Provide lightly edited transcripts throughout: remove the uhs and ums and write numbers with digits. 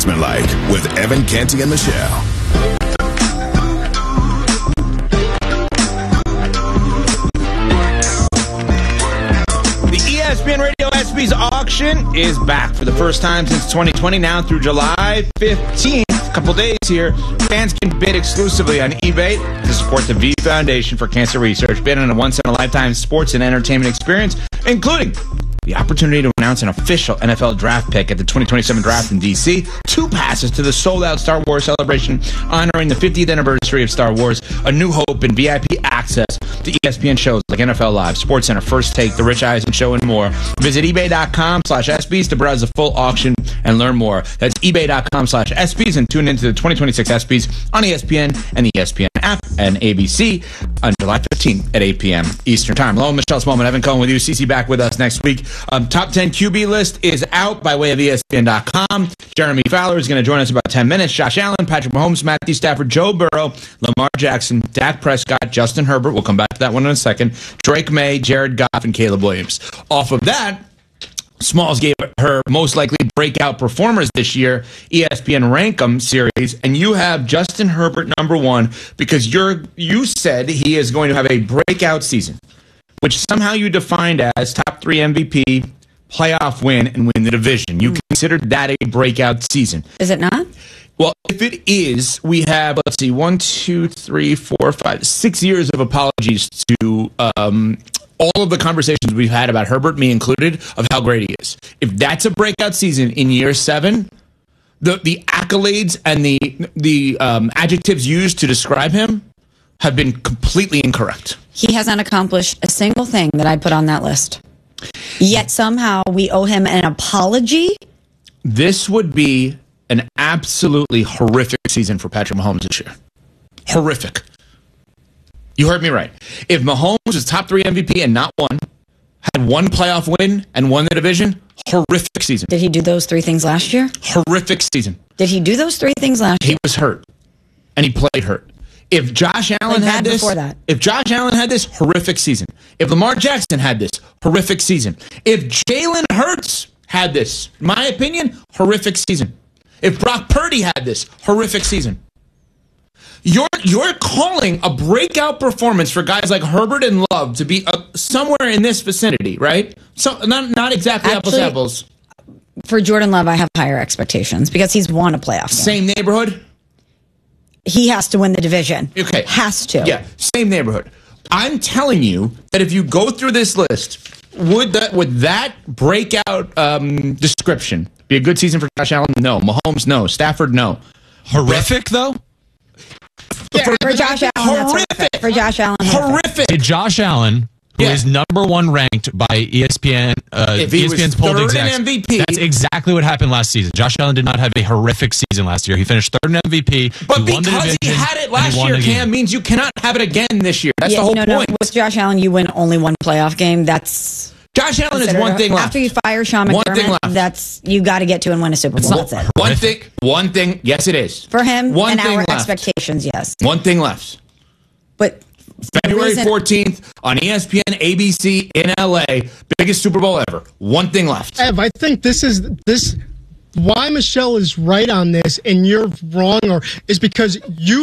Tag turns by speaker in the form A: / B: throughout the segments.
A: Unsportsmanlike with Evan Canty and Michelle.
B: The ESPN Radio ESPYs auction is back for the first time since 2020, now through July 15th. A couple days here. Fans can bid exclusively on eBay to support the V Foundation for Cancer Research. Bid on a once-in-a-lifetime sports and entertainment experience, including the opportunity to announce an official NFL draft pick at the 2027 draft in D.C., 2 passes to the sold-out Star Wars celebration honoring the 50th anniversary of Star Wars, a new hope, and VIP access to ESPN shows like NFL Live, SportsCenter, First Take, The Rich Eisen Show, and more. Visit ebay.com/ESPYs to browse the full auction and learn more. That's ebay.com/ESPYs, and tune into the 2026 ESPYs on ESPN and the ESPN app and ABC on July 15th at 8 p.m. Eastern Time. Hello, Michelle Smallman, Evan Cohen with you. CC back with us next week. Top 10 QB list is out by way of ESPN.com. Jeremy Fowler is going to join us in about 10 minutes. Josh Allen, Patrick Mahomes, Matthew Stafford, Joe Burrow, Lamar Jackson, Dak Prescott, Justin Herbert. We'll come back to that one in a second. Drake May, Jared Goff, and Caleb Williams. Off of that, Smalls gave her most likely breakout performers this year, ESPN Rankem series, and you have Justin Herbert number 1 because you said he is going to have a breakout season, which somehow you defined as top 3 MVP, playoff win, and win the division. You considered that a breakout season.
C: Is it not?
B: Well, if it is, we have, 1, 2, 3, 4, 5, 6 years of apologies to all of the conversations we've had about Herbert, me included, of how great he is. If that's a breakout season in year 7, the accolades and the adjectives used to describe him have been completely incorrect.
C: He hasn't accomplished a single thing that I put on that list. Yet somehow we owe him an apology.
B: This would be an absolutely horrific season for Patrick Mahomes this year. Horrific. You heard me right. If Mahomes was top 3 MVP and not one, had 1 playoff win and won the division, horrific season.
C: Did he do those 3 things last year?
B: Horrific season.
C: Did he do those 3 things last year?
B: He was hurt, and he played hurt. If Josh Allen had this, horrific season. If Lamar Jackson had this, horrific season. If Jalen Hurts had this, in my opinion, horrific season. If Brock Purdy had this, horrific season. You're calling a breakout performance for guys like Herbert and Love to be somewhere in this vicinity, right? So not exactly apples to apples.
C: For Jordan Love, I have higher expectations because he's won a playoff game.
B: Same neighborhood?
C: He has to win the division.
B: Okay.
C: Has to.
B: Yeah, same neighborhood. I'm telling you that if you go through this list, would that breakout description be a good season for Josh Allen? No. Mahomes, no. Stafford, no.
D: Horrific, though?
C: Yeah, for Josh Allen, horrific. For Josh Allen,
B: horrific.
D: Did Josh Allen, who is number 1 ranked by ESPN, ESPN's polled execs,
B: MVP,
D: that's exactly what happened last season. Josh Allen did not have a horrific season last year. He finished 3rd in MVP.
B: But because he had it last year, Cam, means you cannot have it again this year. That's the whole point. No.
C: With Josh Allen, you win only 1 playoff game. That's
B: Josh Allen is one thing left.
C: After you fire Sean McDermott, you got to get to and win a Super Bowl. That's it.
B: One thing. Yes, it is
C: for him. One and our expectations. Yes.
B: One thing left.
C: But
B: February 14th on ESPN, ABC in LA, biggest Super Bowl ever. One thing left.
E: Ev, I think this why Michelle is right on this and you're wrong, is because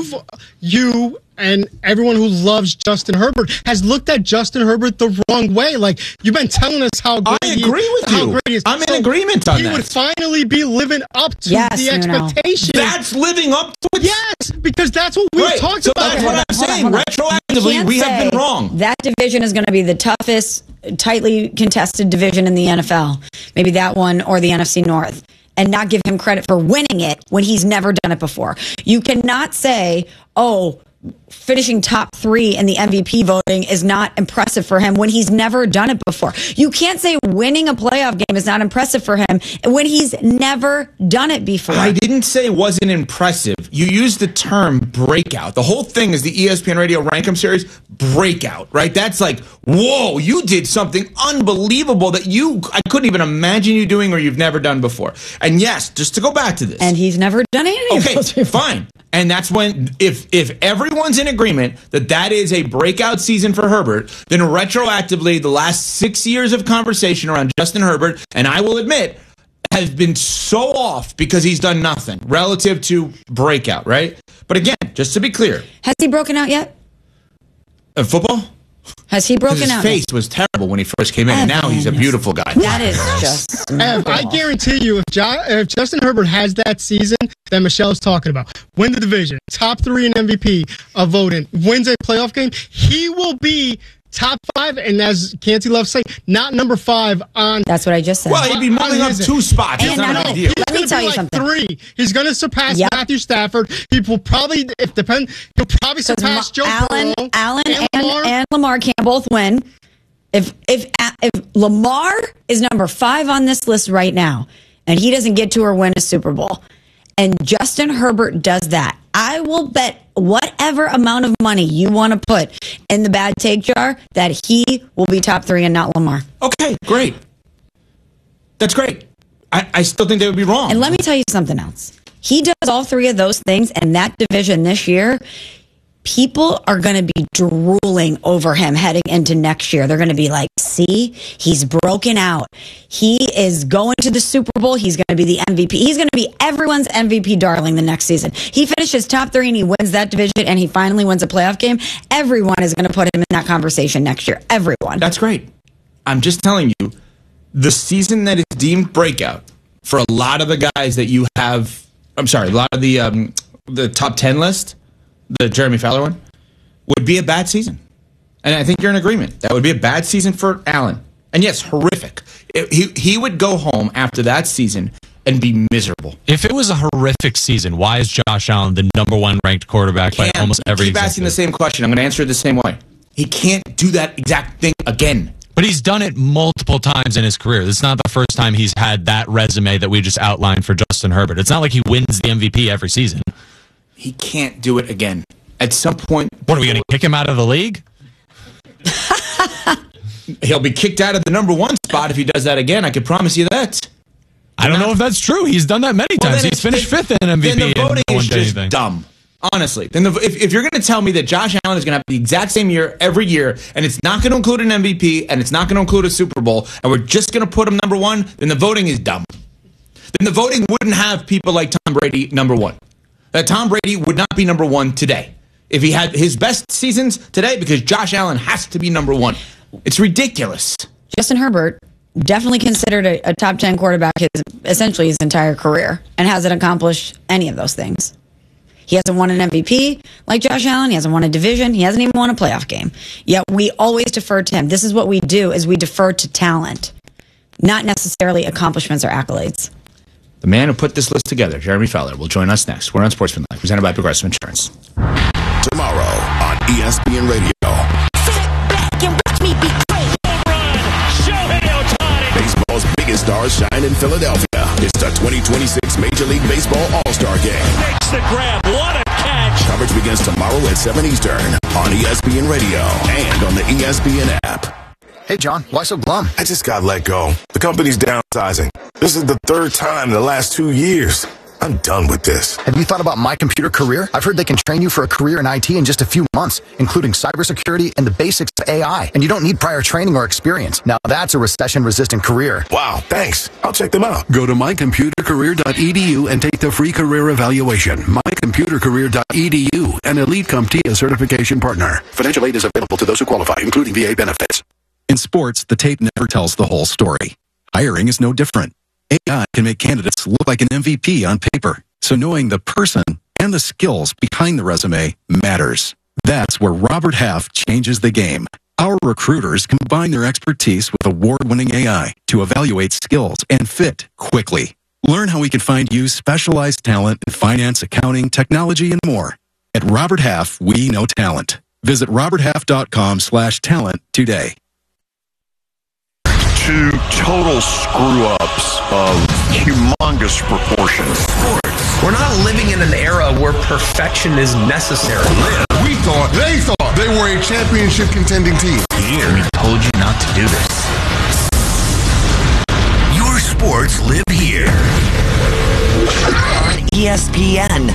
E: you and everyone who loves Justin Herbert has looked at Justin Herbert the wrong way. Like, you've been telling us how great
B: I agree with you.
E: How great he is.
B: I'm in agreement on that.
E: He would finally be living up to the expectation.
B: That's living up to it?
E: Yes, because that's what we've talked about.
B: That's what I'm saying. Retroactively, we have been wrong.
C: That division is going to be the toughest, tightly contested division in the NFL. Maybe that one or the NFC North. And not give him credit for winning it when he's never done it before. You cannot say, finishing top 3 in the MVP voting is not impressive for him when he's never done it before. You can't say winning a playoff game is not impressive for him when he's never done it before.
B: I didn't say it wasn't impressive. You used the term breakout. The whole thing is the ESPN Radio Rankem series breakout, right? That's like, whoa, you did something unbelievable that I couldn't even imagine you doing or you've never done before. And yes, just to go back to this.
C: And he's never done any of those before.
B: Fine. And that's when, if everyone's in agreement that is a breakout season for Herbert, then retroactively, the last 6 years of conversation around Justin Herbert, and I will admit, has been so off because he's done nothing relative to breakout, right? But again, just to be clear.
C: Has he broken out yet?
B: In football?
C: Has he broken out?
B: His face was terrible when he first came in, and now he's a beautiful guy.
C: That is just...
E: I guarantee you, if Justin Herbert has that season that Michelle's talking about, win the division, top 3 in MVP voting, wins a playoff game, he will be top 5, and as Canty loves to say, not number 5 on...
C: That's what I just said.
B: Well, he'd be moving up 2 spots.
C: And
B: not a big deal.
C: Let me tell you something.
E: 3. He's going to surpass Matthew Stafford. He will probably, he'll probably surpass Joe Burrow.
C: Allen and Lamar can't both win. If Lamar is number 5 on this list right now, and he doesn't get to or win a Super Bowl, and Justin Herbert does that, I will bet whatever amount of money you want to put in the bad take jar that he will be top 3 and not Lamar.
B: Okay, great. That's great. I still think they would be wrong.
C: And let me tell you something else. He does all 3 of those things, and that division this year, people are going to be drooling over him heading into next year. They're going to be like, see, he's broken out. He is going to the Super Bowl. He's going to be the MVP. He's going to be everyone's MVP darling the next season. He finishes top 3 and he wins that division and he finally wins a playoff game. Everyone is going to put him in that conversation next year. Everyone.
B: That's great. I'm just telling you, the season that is deemed breakout for a lot of the guys that you have, a lot of the top 10 list, the Jeremy Fowler one, would be a bad season. And I think you're in agreement. That would be a bad season for Allen. And yes, horrific. He would go home after that season and be miserable.
D: If it was a horrific season, why is Josh Allen the number 1 ranked quarterback by almost every
B: Keep asking the same question. I'm going to answer it the same way. He can't do that exact thing again.
D: But he's done it multiple times in his career. This is not the first time he's had that resume that we just outlined for Justin Herbert. It's not like he wins the MVP every season.
B: He can't do it again. At some point...
D: What, are we going to kick him out of the league?
B: He'll be kicked out of the number 1 spot if he does that again. I can promise you that.
D: I don't know if that's true. He's done that many times. He's finished 5th in MVP.
B: Then the voting
D: and no
B: is just dumb. Honestly. Then if you're going to tell me that Josh Allen is going to have the exact same year every year, and it's not going to include an MVP, and it's not going to include a Super Bowl, and we're just going to put him number 1, then the voting is dumb. Then the voting wouldn't have people like Tom Brady number 1. Tom Brady would not be number 1 today if he had his best seasons today, because Josh Allen has to be number 1. It's ridiculous.
C: Justin Herbert, definitely considered a top 10 quarterback essentially his entire career, and hasn't accomplished any of those things. He hasn't won an MVP like Josh Allen. He hasn't won a division. He hasn't even won a playoff game. Yet we always defer to him. This is what we do, is we defer to talent, not necessarily accomplishments or accolades.
B: The man who put this list together, Jeremy Fowler, will join us next. We're on Sportsman Live, presented by Progressive Insurance.
A: Tomorrow on ESPN Radio.
F: Sit back and watch me be great. Shohei Ohtani.
A: Baseball's biggest stars shine in Philadelphia. It's the 2026 Major League Baseball All-Star Game.
F: Makes the grab. What a catch.
A: Coverage begins tomorrow at 7 Eastern on ESPN Radio and on the ESPN app.
G: Hey, John, why so glum?
H: I just got let go. The company's downsizing. This is the 3rd time in the last 2 years. I'm done with this.
G: Have you thought about My Computer Career? I've heard they can train you for a career in IT in just a few months, including cybersecurity and the basics of AI. And you don't need prior training or experience. Now that's a recession-resistant career.
H: Wow, thanks. I'll check them out.
I: Go to mycomputercareer.edu and take the free career evaluation. Mycomputercareer.edu, an Elite CompTIA certification partner.
H: Financial aid is available to those who qualify, including VA benefits.
J: In sports, the tape never tells the whole story. Hiring is no different. AI can make candidates look like an MVP on paper, so knowing the person and the skills behind the resume matters. That's where Robert Half changes the game. Our recruiters combine their expertise with award-winning AI to evaluate skills and fit quickly. Learn how we can find you specialized talent in finance, accounting, technology, and more. At Robert Half, we know talent. Visit roberthalf.com/talent today.
K: 2 total screw-ups of humongous proportions.
L: We're not living in an era where perfection is necessary.
H: They thought they were a championship contending team.
L: Here, we told you not to do this.
A: Your sports live here.
F: On ESPN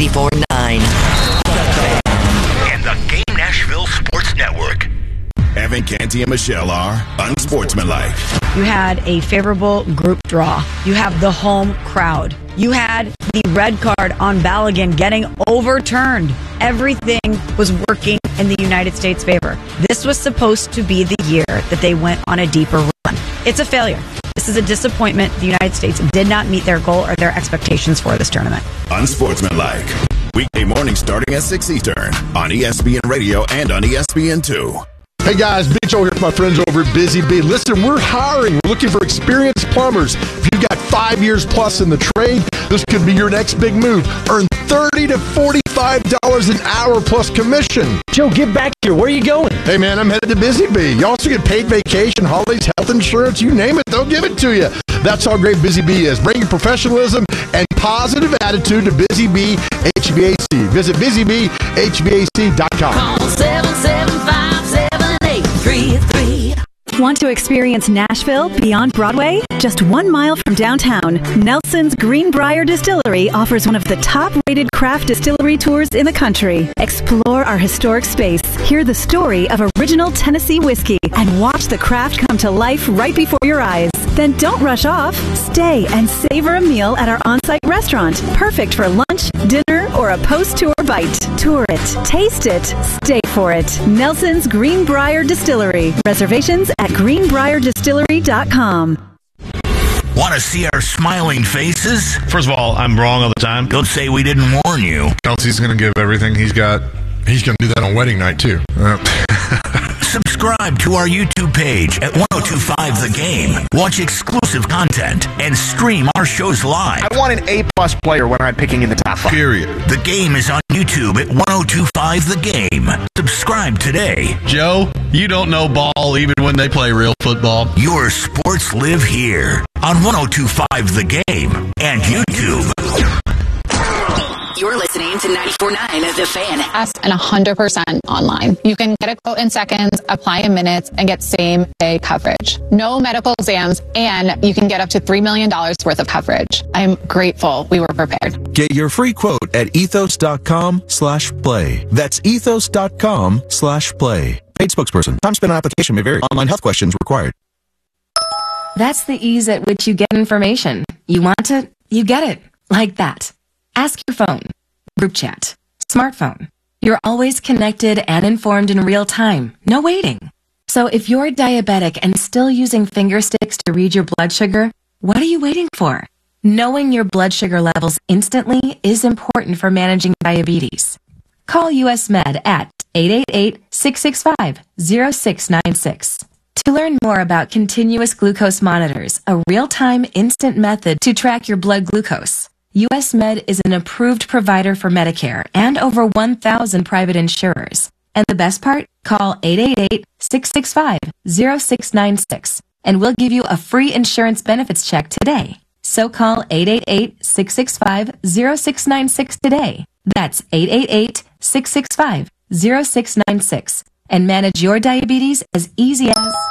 F: 94.9.
A: And the Game Nashville Sports Network. Evan Stephen, Canty, and Michelle are unsportsmanlike.
C: You had a favorable group draw. You have the home crowd. You had the red card on Balogun getting overturned. Everything was working in the United States' favor. This was supposed to be the year that they went on a deeper run. It's a failure. This is a disappointment. The United States did not meet their goal or their expectations for this tournament.
A: Unsportsmanlike. Weekday morning starting at 6 Eastern on ESPN Radio and on ESPN2.
M: Hey guys, Big Joe here with my friends over at Busy Bee. Listen, we're hiring. We're looking for experienced plumbers. If you've got 5 years plus in the trade, this could be your next big move. Earn $30 to $45 an hour plus commission.
N: Joe, get back here. Where are you going?
M: Hey man, I'm headed to Busy Bee. You also get paid vacation, holidays, health insurance, you name it, they'll give it to you. That's how great Busy Bee is. Bringing professionalism and positive attitude to Busy Bee HVAC. Visit BusyBeeHVAC.com.
F: Call 775-7833.
O: Want to experience Nashville beyond Broadway? Just 1 mile from downtown, Nelson's Greenbrier Distillery offers one of the top-rated craft distillery tours in the country. Explore our historic space, hear the story of original Tennessee whiskey, and watch the craft come to life right before your eyes. Then don't rush off. Stay and savor a meal at our on-site restaurant, perfect for lunch, dinner, or a post-tour bite. Tour it, taste it, stay for it. Nelson's Greenbrier Distillery. Reservations at greenbrierdistillery.com.
P: Want to see our smiling faces?
Q: First of all, I'm wrong all the time.
P: Don't say we didn't warn you.
Q: Kelsey's going to give everything he's got. He's going to do that on wedding night, too.
P: Subscribe to our YouTube page at 1025 The Game. Watch exclusive content and stream our shows live.
R: I want an A-plus player when I'm picking in the top 5.
Q: Period.
P: The Game is on YouTube at 1025 The Game. Subscribe today.
S: Joe, you don't know ball even when they play real football.
P: Your sports live here on 1025 The Game and YouTube.
T: You're listening to 94.9 The Fan.
U: Fast and 100% online. You can get a quote in seconds, apply in minutes, and get same-day coverage. No medical exams, and you can get up to $3 million worth of coverage. I'm grateful we were prepared.
V: Get your free quote at ethos.com/play. That's ethos.com/play. Paid spokesperson. Time spent on application may vary. Online health questions required.
W: That's the ease at which you get information. You want it, you get it. Like that. Ask your phone, group chat, smartphone. You're always connected and informed in real time. No waiting. So if you're diabetic and still using finger sticks to read your blood sugar, what are you waiting for? Knowing your blood sugar levels instantly is important for managing diabetes. Call US Med at 888-665-0696. To learn more about continuous glucose monitors, a real-time instant method to track your blood glucose. US Med is an approved provider for Medicare and over 1,000 private insurers. And the best part? Call 888-665-0696 and we'll give you a free insurance benefits check today. So call 888-665-0696 today. That's 888-665-0696 and manage your diabetes as easy as